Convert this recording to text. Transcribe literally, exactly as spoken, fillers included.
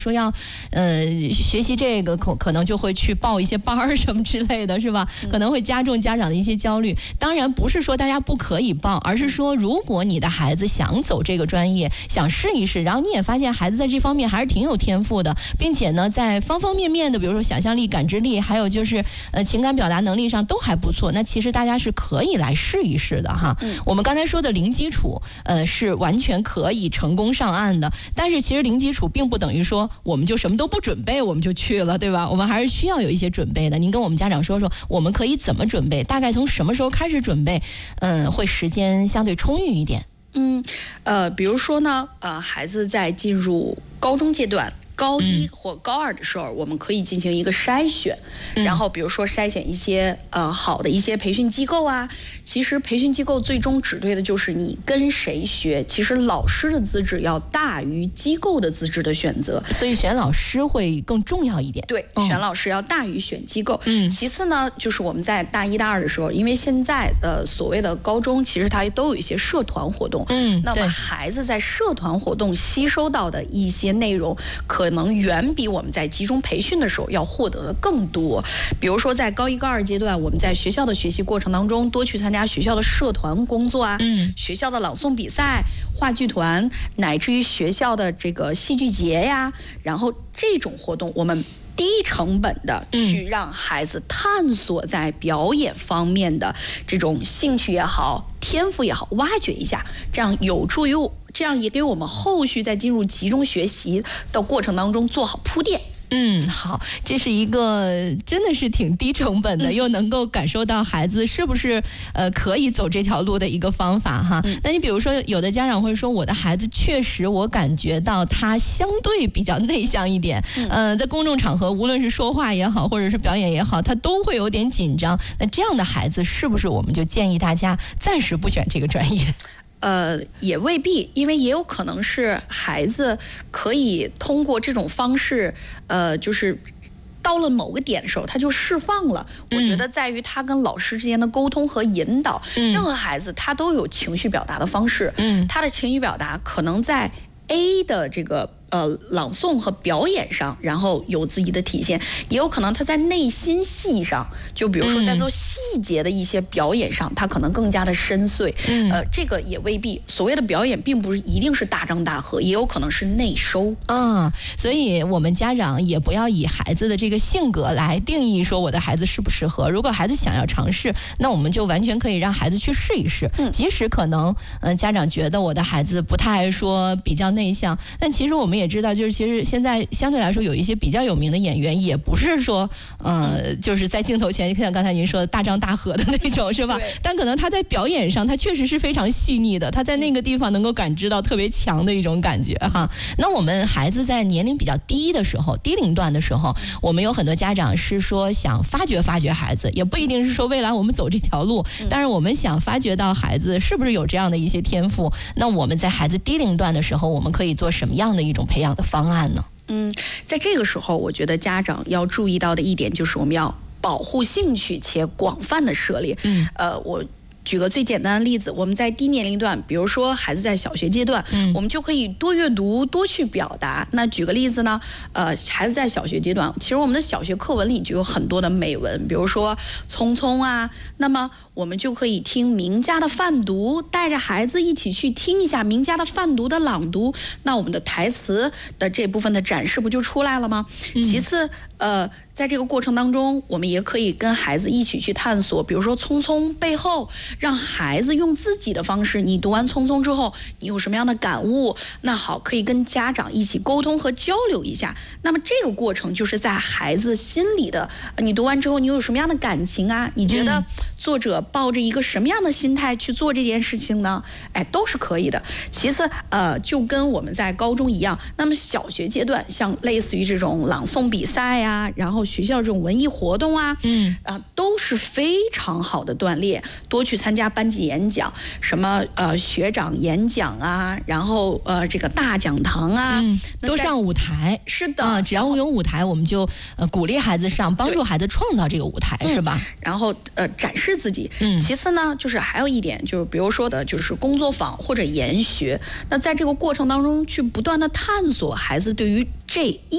说要呃学习这个，可可能就会去报一些班儿什么之类的，是吧？可能会加重家长的一些焦虑。当然不是说大家不可以报，而是说如果你的孩子想走这个专业，想试一试，然后你也发现孩子在这方面还是挺有天赋的，并且呢在方方面面的，比如说想象力、感知力，还有就是呃情感表达能力上都还不错，那其实大家是可以来试一试的哈。嗯、我们刚才说的零基础，呃是完全可以成功上岸的，但是其实零基础并不等于说我们就什么都不准备我们就去了，对吧？我们还是需要有一些准备的。您跟我们家长说说，我们可以怎么准备？大概从什么时候开始准备？嗯，会时间相对充裕一点。 嗯，呃，比如说呢，呃，孩子在进入高中阶段。高一或高二的时候，我们可以进行一个筛选，嗯、然后比如说筛选一些呃好的一些培训机构啊。其实培训机构最终指对的就是你跟谁学。其实老师的资质要大于机构的资质的选择， 所以选老师会更重要一点。 对，嗯、选老师要大于选机构。 嗯， 其次呢，就是我们在大一大二的时候，因为现在呃所谓的高中，其实它都有一些社团活动。 嗯， 那么孩子在社团活动吸收到的一些内容，可可能远比我们在集中培训的时候要获得的更多。比如说在高一高二阶段，我们在学校的学习过程当中多去参加学校的社团工作啊，嗯，学校的朗诵比赛、话剧团，乃至于学校的这个戏剧节呀，然后这种活动我们低成本的去让孩子探索在表演方面的这种兴趣也好、天赋也好，挖掘一下，这样有助于这样也给我们后续在进入集中学习的过程当中做好铺垫。 嗯，好，这是一个真的是挺低成本的，嗯、又能够感受到孩子是不是呃可以走这条路的一个方法哈。嗯、那你比如说，有的家长会说，我的孩子确实我感觉到他相对比较内向一点，嗯、呃，在公众场合无论是说话也好，或者是表演也好，他都会有点紧张。那这样的孩子，是不是我们就建议大家暂时不选这个专业？ 呃，也未必，因为也有可能是孩子可以通过这种方式，呃，就是到了某个点的时候，他就释放了。嗯、我觉得在于他跟老师之间的沟通和引导。嗯、任何孩子他都有情绪表达的方式，嗯、他的情绪表达可能在 A 的这个呃朗诵和表演上，然后有自己的体现，也有可能他在内心戏上，就比如说在做细节的一些表演上，他可能更加的深邃。嗯、呃，这个也未必。所谓的表演，并不是一定是大张大合，也有可能是内收。 嗯，所以我们家长也不要以孩子的这个性格来定义说我的孩子适不适合。如果孩子想要尝试，那我们就完全可以让孩子去试一试。嗯、即使可能嗯、呃、家长觉得我的孩子不太爱说，比较内向，但其实我们也知道，就是其实现在相对来说有一些比较有名的演员，也不是说呃就是在镜头前像刚才您说的大张大合的那种，是吧？但可能他在表演上他确实是非常细腻的，他在那个地方能够感知到特别强的一种感觉哈。那我们孩子在年龄比较低的时候，低龄段的时候，我们有很多家长是说想发掘发掘孩子，也不一定是说未来我们走这条路，但是我们想发掘到孩子是不是有这样的一些天赋。那我们在孩子低龄段的时候，我们可以做什么样的一种培养的方案呢？ 嗯，在这个时候，我觉得家长要注意到的一点就是我们要保护兴趣且广泛的涉猎。嗯，呃，我举个最简单的例子，我们在低年龄段，比如说孩子在小学阶段，嗯，我们就可以多阅读，多去表达。那举个例子呢，呃，孩子在小学阶段，其实我们的小学课文里就有很多的美文，比如说聪聪啊，那么我们就可以听名家的范读，带着孩子一起去听一下名家的范读的朗读，那我们的台词的这部分的展示不就出来了吗？嗯、其次，呃。在这个过程当中，我们也可以跟孩子一起去探索，比如说聪聪背后，让孩子用自己的方式，你读完聪聪之后，你有什么样的感悟？那好，可以跟家长一起沟通和交流一下。那么这个过程就是在孩子心里的，你读完之后，你有什么样的感情啊？你觉得作者抱着一个什么样的心态去做这件事情呢？哎，都是可以的。其次，呃，就跟我们在高中一样，那么小学阶段，像类似于这种朗诵比赛呀、啊，然后学校这种文艺活动啊，嗯啊，都是非常好的锻炼。多去参加班级演讲，什么呃学长演讲啊，然后呃这个大讲堂啊， 嗯、都上舞台。 是的， 啊，只要有舞台，我们就呃鼓励孩子上，帮助孩子创造这个舞台，是吧？ 然后呃展示自己。嗯。其次呢，就是还有一点，就是比如说的，就是工作坊或者研学。那在这个过程当中，去不断的探索孩子对于这一